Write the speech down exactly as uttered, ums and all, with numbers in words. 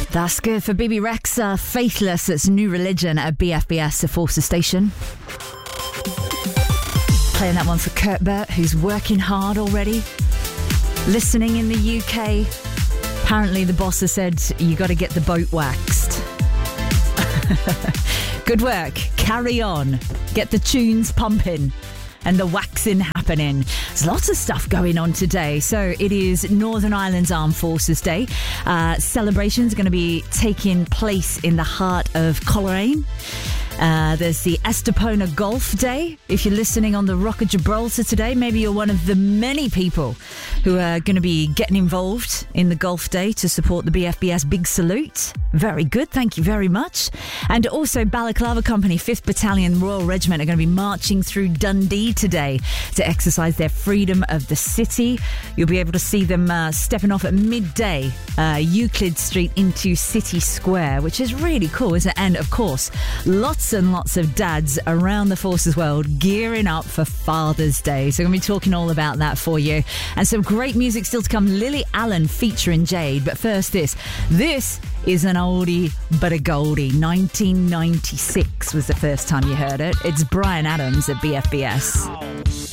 That's good for B B Rexa. Faithless, it's New Religion at B F B S, the Forces Station. Playing that one for Kurt Burt, who's working hard already. Listening in the U K. Apparently the boss has said you got to get the boat waxed. Good work. Carry on. Get the tunes pumping and the waxing happening. There's lots of stuff going on today. So it is Northern Ireland's Armed Forces Day. Uh, celebrations are going to be taking place in the heart of Coleraine. Uh, there's the Estepona Golf Day. If you're listening on the Rock of Gibraltar today, maybe you're one of the many people who are going to be getting involved in the Golf Day to support the B F B S Big Salute. Very good, thank you very much. And also Balaclava Company, fifth Battalion Royal Regiment are going to be marching through Dundee today to exercise their freedom of the city. You'll be able to see them uh, stepping off at midday, uh, Euclid Street into City Square, which is really cool, isn't it? And of course, lots and lots of dads around the forces world gearing up for Father's Day. So we're going to be talking all about that for you. And some great music still to come. Lily Allen featuring Jade. But first this. This is an oldie but a goldie. nineteen ninety-six was the first time you heard it. It's Bryan Adams at B F B S.